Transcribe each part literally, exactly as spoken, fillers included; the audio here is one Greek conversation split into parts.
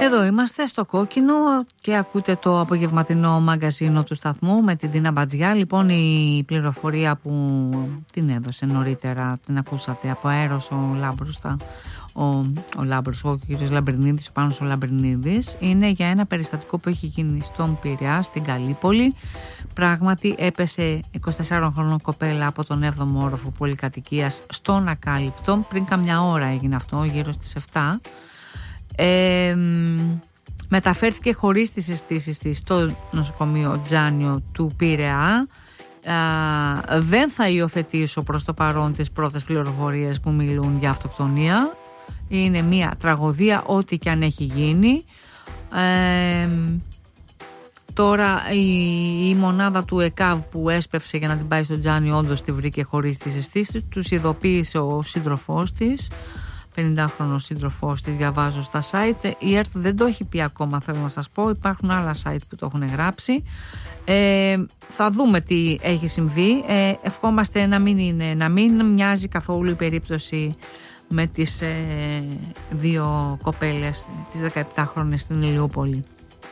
Εδώ είμαστε στο Κόκκινο και ακούτε το απογευματινό μαγκαζίνο του σταθμού με την Τίνα Μπατζιά. Λοιπόν, η πληροφορία που την έδωσε νωρίτερα, την ακούσατε από αέρος ο Λάμπρος, ο, ο Λάμπρος, ο κύριος Λαμπρινίδης, ο Πάνος ο Λαμπρινίδης, είναι για ένα περιστατικό που έχει γίνει στον Πειραιά, στην Καλύπολη. Πράγματι έπεσε εικοσιτεσσάροχρονη κοπέλα από τον έβδομο όροφο πολυκατοικίας στον Ακάλυπτο. Πριν καμιά ώρα έγινε αυτό, γύρω στις επτά. Ε, μεταφέρθηκε χωρίς τις αισθήσεις της στο νοσοκομείο Τζάνιο του Πειραιά. Ε, δεν θα υιοθετήσω προς το παρόν τις πρώτες πληροφορίες που μιλούν για αυτοκτονία. Είναι μια τραγωδία ό,τι και αν έχει γίνει. ε, Τώρα η, η μονάδα του ΕΚΑΒ που έσπευσε για να την πάει στο Τζάνιο όντως τη βρήκε χωρίς τις αισθήσεις. Τους ειδοποίησε ο σύντροφός της, πενηντάχρονος σύντροφός της, διαβάζω στα site. Η ΕΡΤ δεν το έχει πει ακόμα, θέλω να σας πω. Υπάρχουν άλλα site που το έχουν γράψει. Ε, θα δούμε τι έχει συμβεί. Ε, ευχόμαστε να μην, είναι, να μην μοιάζει καθόλου η περίπτωση με τις ε, δύο κοπέλες, τις δεκαεπτάχρονες στην Ηλιούπολη.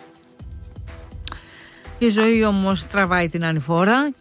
Η ζωή όμως τραβάει την ανηφόρα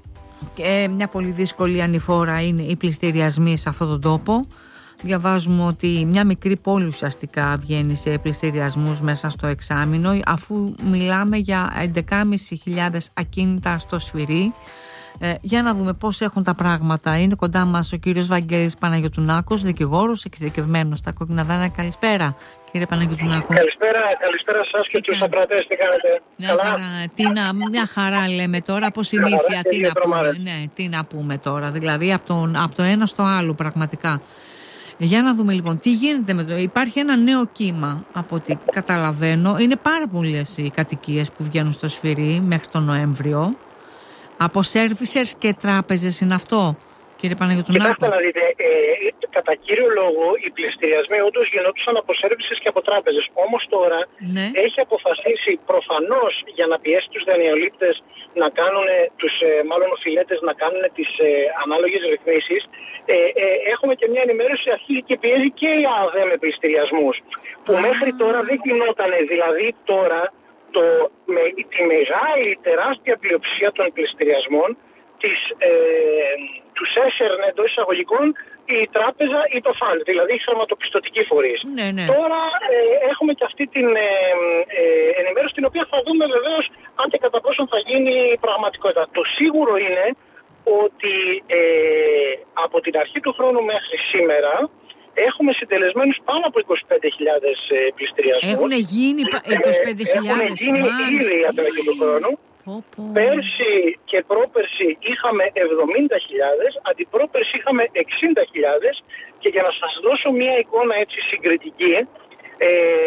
και μια πολύ δύσκολη ανηφόρα είναι οι πληστηριασμοί σε αυτόν τον τόπο. Διαβάζουμε ότι μια μικρή πόλη ουσιαστικά βγαίνει σε πληστηριασμούς μέσα στο εξάμηνο, αφού μιλάμε για έντεκα χιλιάδες πεντακόσια ακίνητα στο Σφυρί. Ε, για να δούμε πώς έχουν τα πράγματα. Είναι κοντά μας ο κύριος Βαγγέλης Παναγιωτουνάκος, δικηγόρος, εξειδικευμένος στα κόκκινα δάνεια. Καλησπέρα, κύριε Παναγιωτουνάκο. Καλησπέρα, καλησπέρα σας και τους ακροατές. Τι κάνετε? Μια χαρά, τι να, μια χαρά λέμε τώρα, από συνήθεια. Τι να, πούμε, ναι, τι να πούμε τώρα, δηλαδή από, τον, από το ένα στο άλλο πραγματικά. Για να δούμε λοιπόν τι γίνεται με το. Υπάρχει ένα νέο κύμα από ό,τι καταλαβαίνω. Είναι πάρα πολλές οι κατοικίες που βγαίνουν στο Σφυρί μέχρι τον Νοέμβριο. Από σέρβισερς και τράπεζες είναι αυτό, κύριε Παναγιωτουνάκο? Κοιτάξτε να δείτε, ε, κατά κύριο λόγο οι πληστηριασμοί όντως γινόντουσαν από σέρβισες και από τράπεζες. Όμως τώρα ναι. έχει αποφασίσει προφανώς για να πιέσει τους δανειολήπτες να κάνουν, τους ε, μάλλον οφειλέτες να κάνουν τις ε, ανάλογες ρυθμίσεις. Ε, ε, έχουμε και μια ενημέρωση αρχίζει και πιέζει και η ΑΔΕ με πληστηριασμούς. Που ah. μέχρι τώρα δεν γινότανε, δηλαδή τώρα. Το, με τη μεγάλη, τεράστια πλειοψηφία των πληστηριασμών της, ε, τους έσαιρνε εντός εισαγωγικών η τράπεζα ή το φαντ, δηλαδή οι χρηματοπιστωτικοί φορείς. Ναι, ναι. Τώρα ε, έχουμε και αυτή την ε, ε, ενημέρωση, την οποία θα δούμε βεβαίως αν και κατά πόσον θα γίνει πραγματικότητα. Το σίγουρο είναι ότι ε, από την αρχή του χρόνου μέχρι σήμερα έχουμε συντελεσμένους πάνω από είκοσι πέντε χιλιάδες πληστηριασμούς. Έχουν γίνει είκοσι πέντε χιλιάδες. Έχουν γίνει ήδη από την αρχή του χρόνου. Πω, πω. Πέρσι και πρόπερσι είχαμε εβδομήντα χιλιάδες, αντιπρόπερσι είχαμε εξήντα χιλιάδες και για να σας δώσω μια εικόνα έτσι συγκριτική, ε,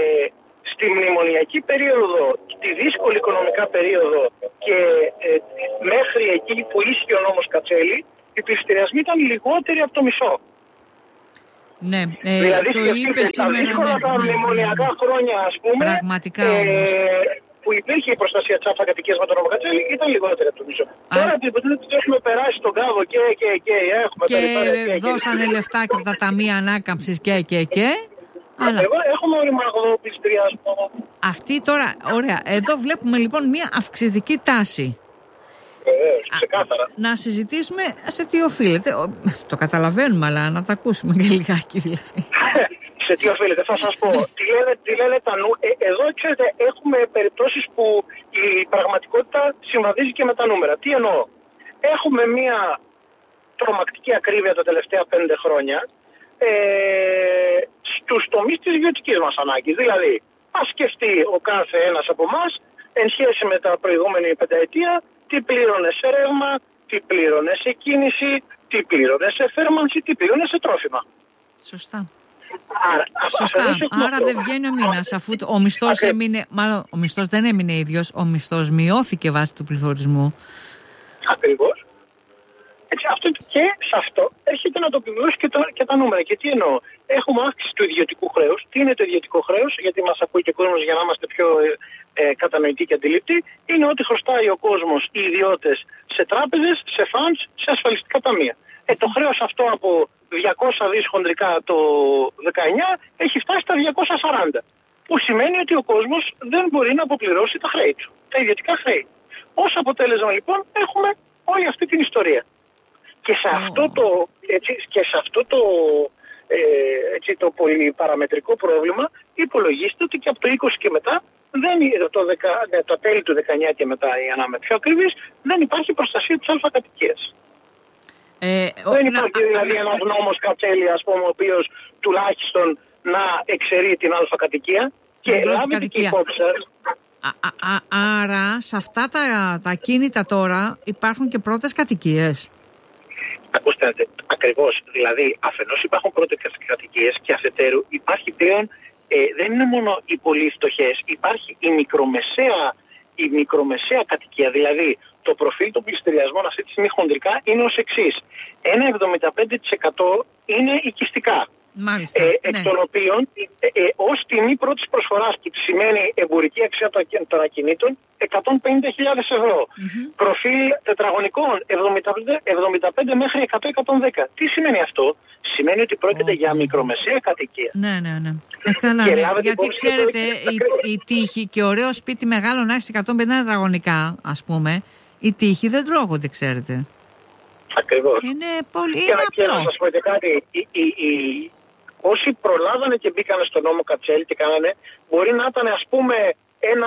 στη μνημονιακή περίοδο, τη δύσκολη οικονομικά περίοδο και ε, μέχρι εκεί που ίσχυε ο νόμος Κατσέλη, οι πληστηριασμοί ήταν λιγότεροι από το μισό. Ναι, ε, δηλαδή, το είπε σήμερα. Τα δύσκολα τα μνημονιακά χρόνια, ας πούμε, πραγματικά ε, όμως, που υπήρχε η προστασία της αυτοκατοικίας με τον νόμο Κατσέλη, ήταν λιγότερη από το μισό. Α... Τώρα που έχουμε περάσει τον κάβο και, και, και, έχουμε και, και δώσανε και, λεφτά και από τα ταμεία ανάκαμψης και, και, και. Αλλά έχουμε οριμαγδό πληστηριασμό. Αυτή τώρα, ωραία. Εδώ βλέπουμε λοιπόν μια αυξητική τάση. Ε, ξεκάθαρα. Να συζητήσουμε σε τι οφείλεται. Το καταλαβαίνουμε, αλλά να τα ακούσουμε και λιγάκι δηλαδή. Σε τι οφείλεται, θα σας πω. τι, λένε, τι λένε τα νου... Ε, εδώ, ξέρετε, έχουμε περιπτώσεις που η πραγματικότητα συμβαδίζει και με τα νούμερα. Τι εννοώ? Έχουμε μια τρομακτική ακρίβεια τα τελευταία πέντε χρόνια ε, στους τομείς της ιδιωτικής μας ανάγκης. Δηλαδή, ας σκεφτεί ο κάθε ένας από εμάς εν σχέση με τα προηγούμενη πενταετία, τι πλήρωνε σε ρεύμα, τι πλήρωνε σε κίνηση, τι πλήρωνε σε θέρμανση, τι πλήρωνε σε τρόφιμα. Σωστά. Άρα, Σωστά. Άρα δεν βγαίνει ο μήνας, αφού ο μισθός έμεινε, μάλλον ο μισθός δεν έμεινε ίδιος, ο μισθός μειώθηκε βάσει του πληθωρισμού. Ακριβώς. Έτσι, αυτό, και σε αυτό έρχεται να το επιβεβαιώσει και, και τα νούμερα. Και τι εννοώ? Έχουμε αύξηση του ιδιωτικού χρέους. Τι είναι το ιδιωτικό χρέος? Γιατί μας ακούει και ο κόσμος για να είμαστε πιο ε, ε, κατανοητοί και αντιληπτοί. Είναι ότι χρωστάει ο κόσμος, οι ιδιώτες, σε τράπεζες, σε funds, σε ασφαλιστικά ταμεία. Ε, το χρέος αυτό από διακόσια δισεκατομμύρια χοντρικά το δεκαεννιά έχει φτάσει στα διακόσια σαράντα. Που που σημαίνει ότι ο κόσμος δεν μπορεί να αποπληρώσει τα χρέη του, τα ιδιωτικά χρέη. Ως αποτέλεσμα λοιπόν έχουμε όλη αυτή την ιστορία. Και σε αυτό το, έτσι, και σε αυτό το, ε, έτσι, το πολυπαραμετρικό πρόβλημα υπολογίστε ότι και από το είκοσι και μετά, δεν, το δεκα, ναι, τα τέλη του δεκαεννιά και μετά, για να είμαι πιο ακριβής, δεν υπάρχει προστασία της αλφακατοικίας. Ε, δεν υπάρχει να, δηλαδή ένας νόμος Κατσέλη, ας πούμε, ο οποίος τουλάχιστον να εξαιρεί την αλφακατοικία και λάβει την υπόψη. Α, α, άρα σε αυτά τα, τα κίνητα τώρα υπάρχουν και πρώτες κατοικίες. Ακούστε, ακριβώς. Δηλαδή, αφενός υπάρχουν πρώτες κατοικίες και αφετέρου υπάρχει πλέον, ε, δεν είναι μόνο οι πολύ φτωχές, υπάρχει η μικρομεσαία, η μικρομεσαία κατοικία. Δηλαδή, το προφίλ των πληστηριασμών αυτή τη στιγμή χοντρικά είναι ως εξής. Ένα εβδομήντα πέντε τοις εκατό είναι οικιστικά. Μάλιστα, ε, εκ των ναι. οποίων ε, ε, ως τιμή πρώτης προσφοράς, που σημαίνει εμπορική αξία των ακινήτων, εκατόν πενήντα χιλιάδες ευρώ. Mm-hmm. Προφίλ τετραγωνικών εβδομήντα πέντε μέχρι εκατό με εκατόν δέκα. Τι σημαίνει αυτό? Σημαίνει ότι πρόκειται oh. για μικρομεσαία κατοικία. Ναι, ναι, ναι. Ε, καλά, ναι. Γιατί ξέρετε, η, η τύχη και ωραίο σπίτι μεγάλο να έχει εκατόν πενήντα τετραγωνικά, ας πούμε, οι τύχοι δεν τρώγονται, ξέρετε. Ακριβώς. Είναι πολύ και, απλό. Και να σας πω και κάτι, η, η, η, όσοι προλάβανε και μπήκανε στον νόμο Κατσέλη και κάνανε, μπορεί να ήταν, ας πούμε, ένα,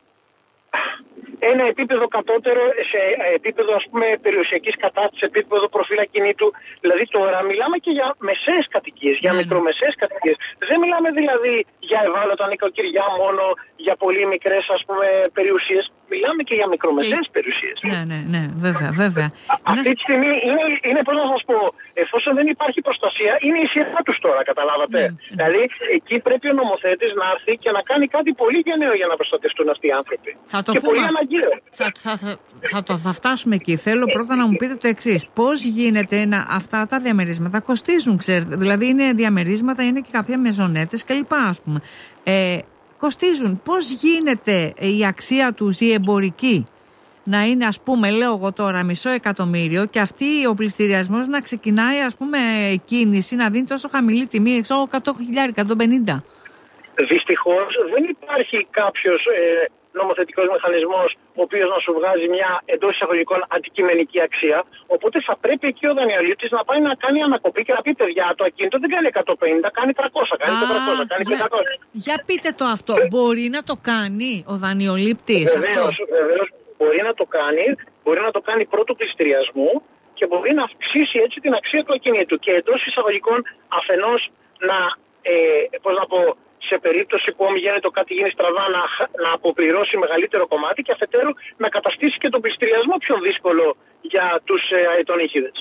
ένα επίπεδο κατώτερο σε επίπεδο, ας πούμε, περιουσιακής κατάστασης, σε επίπεδο προφίλ ακινήτου. Δηλαδή τώρα μιλάμε και για μεσαίες κατοικίες, για mm. μικρομεσαίες κατοικίες. Δεν μιλάμε δηλαδή για ευάλωτα νοικοκυριά μόνο, για πολύ μικρές, ας πούμε, περιουσίες. Μιλάμε και για μικρομεσαίες και... περιουσίες. Ναι, ναι, ναι, βέβαια, βέβαια. Αυτή τη στιγμή είναι, είναι πώς να σας πω, εφόσον δεν υπάρχει προστασία, είναι η σειρά τους τώρα, καταλάβατε. Ναι, ναι. Δηλαδή, εκεί πρέπει ο νομοθέτης να έρθει και να κάνει κάτι πολύ γενναίο για να προστατευτούν αυτοί οι άνθρωποι. Θα το και πούμε. Πολύ αναγκαίο. Θα, θα, θα, θα, το, θα φτάσουμε εκεί. Θέλω πρώτα να μου πείτε το εξής. Πώς γίνεται να, αυτά τα διαμερίσματα κοστίζουν, ξέρετε. Δηλαδή, είναι διαμερίσματα, είναι και κάποια μεζονέτες κλπ. Ας πούμε. Ε, κοστίζουν. Πώς γίνεται η αξία τους, η εμπορική, να είναι, ας πούμε, λέω εγώ τώρα, μισό εκατομμύριο και αυτή ο πληστηριασμός να ξεκινάει, ας πούμε, κίνηση, να δίνει τόσο χαμηλή τιμή, εξώ εκατό χιλιάδες, εκατόν πενήντα. Δυστυχώς δεν υπάρχει κάποιος ε, νομοθετικός μηχανισμός ο οποίος να σου βγάζει μια εντός εισαγωγικών αντικειμενική αξία. Οπότε θα πρέπει εκεί ο δανειολήπτης να πάει να κάνει ανακοπή και να πει: παιδιά, το ακίνητο δεν κάνει εκατόν πενήντα, κάνει τριακόσια, κάνει τετρακόσια, κάνει πεντακόσια. Για, για πείτε το αυτό. Ε, μπορεί να το κάνει ο δανειολήπτης αυτό? Βεβαίως, μπορεί να το κάνει. Μπορεί να το κάνει πρώτου πληστηριασμού και μπορεί να αυξήσει έτσι την αξία του ακινήτου. Και εντός εισαγωγικών αφενός να, ε, πώς να πω, σε περίπτωση που ομιγένετο κάτι γίνει στραβά να, να αποπληρώσει μεγαλύτερο κομμάτι και αφετέρου να καταστήσει και τον πληστηριασμό πιο δύσκολο για τους ε, αετονίχηδες.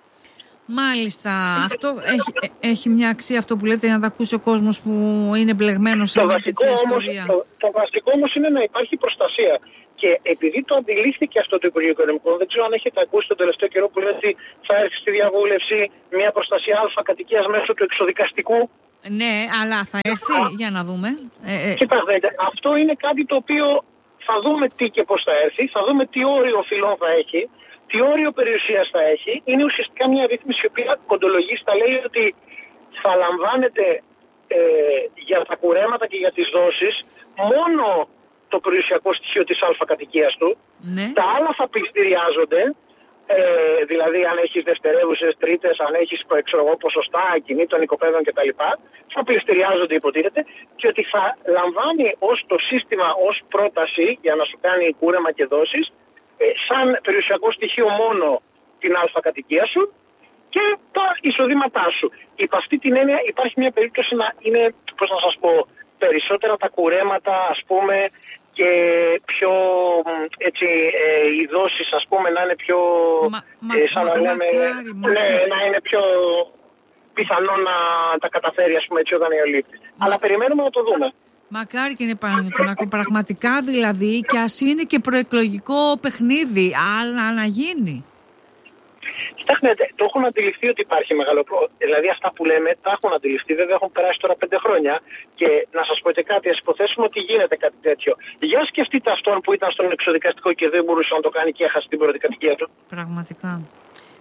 Μάλιστα. Αυτό έχει, έχει μια αξία αυτό που λέτε, για να τα ακούσει ο κόσμος που είναι μπλεγμένος σε μια τέτοια ιστορία. Το, το βασικό όμως είναι να υπάρχει προστασία. Και επειδή το αντιλήφθηκε αυτό το Υπουργείο Οικονομικών, δεν ξέρω αν έχετε ακούσει τον τελευταίο καιρό που λέει ότι θα έρθει στη διαβούλευση μια προστασία αλφα κατοικίας μέσω του εξοδικαστικού. Ναι, αλλά θα έρθει, Α, για να δούμε. Ε, ε. Κοιτάξτε, αυτό είναι κάτι το οποίο θα δούμε τι και πώς θα έρθει, θα δούμε τι όριο φυλών θα έχει, τι όριο περιουσίας θα έχει. Είναι ουσιαστικά μια ρύθμιση η οποία κοντολογεί, θα λέει ότι θα λαμβάνεται ε, για τα κουρέματα και για τις δόσεις μόνο το περιουσιακό στοιχείο της αλφα κατοικίας του. Ναι. Τα άλλα θα πληστηριάζονται. Ε, δηλαδή, αν έχεις δευτερεύουσες, τρίτες, αν έχεις ποσοστά ακινήτων, οικοπαίδων κτλ., θα πληστηριάζονται, υποτίθεται, και ότι θα λαμβάνει ως το σύστημα ως πρόταση για να σου κάνει κούρεμα και δόσεις, ε, σαν περιουσιακό στοιχείο μόνο την αλφα κατοικία σου και τα εισοδήματά σου. Υπ' αυτή την έννοια υπάρχει μια περίπτωση να είναι, πώς να σας πω, περισσότερα τα κουρέματα, ας πούμε, και πιο έτσι ε, οι δόσεις, ας πούμε, να είναι πιο μα, ε, σαν να λέμε, ναι, να είναι πιο πιθανό να τα καταφέρει, ας πούμε, έτσι ο δανειολήπτης. Αλλά περιμένουμε να το δούμε. Μακάρι και είναι Παναγιώτου, πραγματικά δηλαδή, και ας είναι και προεκλογικό παιχνίδι, αλλά να γίνει. Κοιτάξτε, το έχουν αντιληφθεί ότι υπάρχει μεγάλο πρόβλημα. Δηλαδή, αυτά που λέμε τα έχουν αντιληφθεί. Βέβαια, έχουν περάσει τώρα πέντε χρόνια. Και να σας πω και κάτι, ας υποθέσουμε ότι γίνεται κάτι τέτοιο. Για σκεφτείτε αυτόν που ήταν στον εξοδικαστικό και δεν μπορούσε να το κάνει και έχασε την πρώτη κατοικία του. Πραγματικά.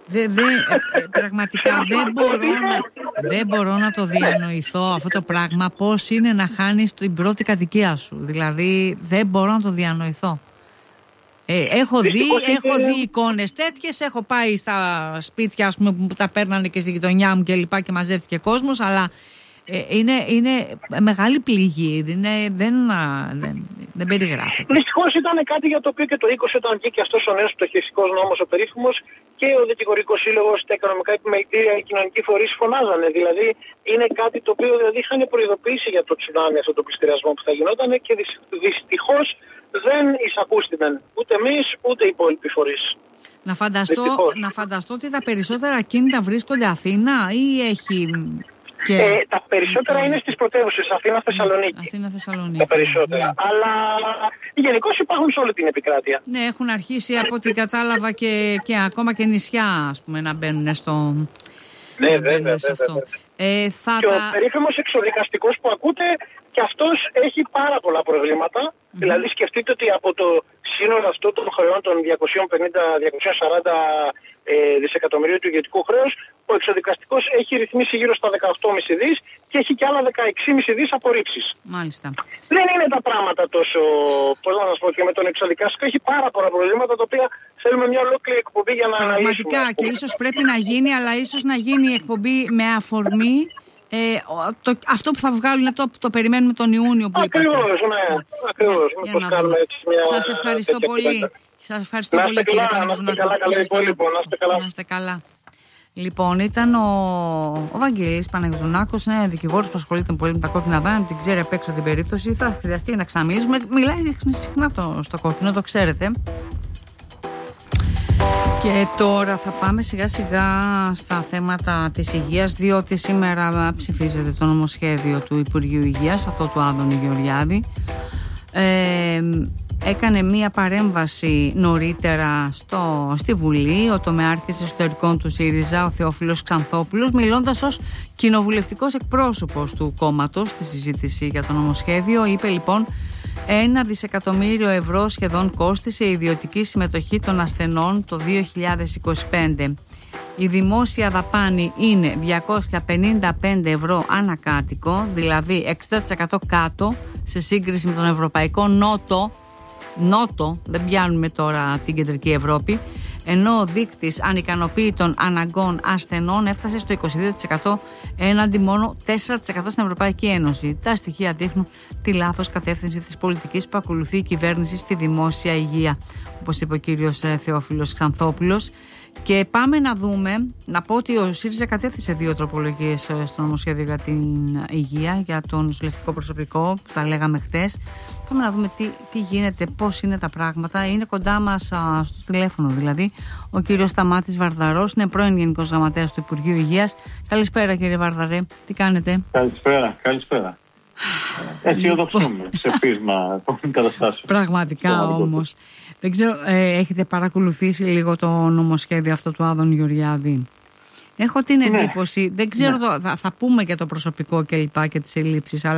Δε, δε, ε, πραγματικά δεν μπορώ, να, δεν μπορώ να το διανοηθώ αυτό το πράγμα, πώς είναι να χάνεις την πρώτη κατοικία σου. Δηλαδή δεν μπορώ να το διανοηθώ. Ε, έχω δει, έχω δει εικόνες τέτοιες, έχω πάει στα σπίτια, ας πούμε, που τα παίρνανε και στη γειτονιά μου και λοιπά και μαζεύτηκε κόσμος, αλλά ε, είναι, είναι μεγάλη πληγή, είναι, δεν, δεν, δεν περιγράφεται. Δυστυχώς ήταν κάτι για το οποίο και το είκοσι όταν βγήκε αυτός ο νέος πτωχευτικός νόμος ο περίφημος και ο Δικηγορικός Σύλλογος, τα οικονομικά επιμελητήρια, οι κοινωνικοί φορείς φωνάζανε. Δηλαδή είναι κάτι το οποίο δηλαδή είχαν προειδοποιήσει για το τσουνάμι, αυτό το πληστηριασμό που θα γινόταν και δυστυχώς δεν εισακούστηκαν ούτε εμείς ούτε οι υπόλοιποι φορείς. Να φανταστώ, να φανταστώ ότι τα περισσότερα ακίνητα βρίσκονται Αθήνα ή έχει... Και... Ε, τα περισσότερα είναι στις πρωτεύουσες, Αθήνα, Θεσσαλονίκη. Αθήνα, Θεσσαλονίκη. Τα περισσότερα. Yeah. Αλλά γενικώς υπάρχουν σε όλη την επικράτεια. Ναι, έχουν αρχίσει από ό,τι κατάλαβα και, και ακόμα και νησιά, ας πούμε, να μπαίνουν στο... Ναι, να μπαίνουν βέβαια, σε αυτό. Ε, θα και τα... ο περίφημος εξοδικαστικός που ακούτε, και αυτός έχει πάρα πολλά προβλήματα. Mm-hmm. Δηλαδή σκεφτείτε ότι από το σύνολο αυτό των χρεών των διακόσια πενήντα με διακόσια σαράντα ε, δισεκατομμυρίων του ιδιωτικού χρέους, ο εξοδικαστικός έχει ρυθμίσει γύρω στα δεκαοκτώ κόμμα πέντε δις και έχει και άλλα δεκαέξι κόμμα πέντε δις απορρίψεις. Μάλιστα. Δεν είναι τα πράγματα τόσο, πώς να σας πω, και με τον εξοδικαστικό έχει πάρα πολλά προβλήματα τα οποία θέλουμε μια ολόκληρη εκπομπή για να αναλύσουμε. Πραγματικά, και ίσως πρέπει να γίνει, αλλά ίσως να γίνει η εκπομπή με αφορμή Ε, το, αυτό που θα βγάλουν το, το περιμένουμε τον Ιούνιο που είπατε. Ακριβώς, ναι. Ακριβώς. Για, για να δούμε. Σας ευχαριστώ πολύ. Σας ευχαριστώ πολύ, κύριε Παναγιωτονάκο. Να είστε καλά. Να είστε καλά. Λοιπόν, ήταν ο, ο Βαγγέλης Παναγιωτονάκος, είναι δικηγόρος που ασχολείται πολύ με τα κόκκινα δάνεια, την ξέρει απ' έξω την περίπτωση. Θα χρειαστεί να ξαναμιλήσουμε. Μιλάει συχνά το, στο κόκκινο, το ξέρετε. Και τώρα θα πάμε σιγά σιγά στα θέματα της υγείας, διότι σήμερα ψηφίζεται το νομοσχέδιο του Υπουργείου Υγείας, αυτό του Άδωνη Γεωργιάδη. Ε, έκανε μία παρέμβαση νωρίτερα στο, στη Βουλή ο τομεάρχης εσωτερικών του ΣΥΡΙΖΑ, ο Θεόφιλος Ξανθόπουλος, μιλώντας ως κοινοβουλευτικός εκπρόσωπος του κόμματος στη συζήτηση για το νομοσχέδιο. Είπε λοιπόν: ένα δισεκατομμύριο ευρώ σχεδόν κόστισε η ιδιωτική συμμετοχή των ασθενών το δύο χιλιάδες είκοσι πέντε. Η δημόσια δαπάνη είναι διακόσια πενήντα πέντε ευρώ ανακάτοικο, δηλαδή εξήντα τοις εκατό κάτω σε σύγκριση με τον Ευρωπαϊκό Νότο. Νότο, δεν πιάνουμε τώρα την Κεντρική Ευρώπη, ενώ ο δείκτης ανικανοποίητων αναγκών ασθενών έφτασε στο είκοσι δύο τοις εκατό έναντι μόνο τέσσερα τοις εκατό στην Ευρωπαϊκή Ένωση. Τα στοιχεία δείχνουν τη λάθος κατεύθυνση της πολιτικής που ακολουθεί η κυβέρνηση στη δημόσια υγεία, όπως είπε ο κύριος Θεόφιλος Ξανθόπουλος. Και πάμε να δούμε, να πω ότι ο ΣΥΡΙΖΑ κατέθεσε δύο τροπολογίες στο νομοσχέδιο για την υγεία, για το νοσηλευτικό προσωπικό, που τα λέγαμε χθες. Πάμε να δούμε τι, τι γίνεται, πώς είναι τα πράγματα. Είναι κοντά μας α, στο τηλέφωνο δηλαδή ο κύριος Σταμάτης Βαρδαρός, είναι πρώην Γενικός Γραμματέας του Υπουργείου Υγείας. Καλησπέρα, κύριε Βαρδαρέ, τι κάνετε? Καλησπέρα, καλησπέρα. Αισιοδοξούμε σε πείσμα των καταστάσεων. Πραγματικά όμως. Δεν ξέρω, ε, έχετε παρακολουθήσει λίγο το νομοσχέδιο αυτό του Άδωνη Γεωργιάδη? Έχω την εντύπωση, ναι, δεν ξέρω, ναι. θα, θα πούμε για το προσωπικό και λοιπά και τις ελλείψεις, αλλά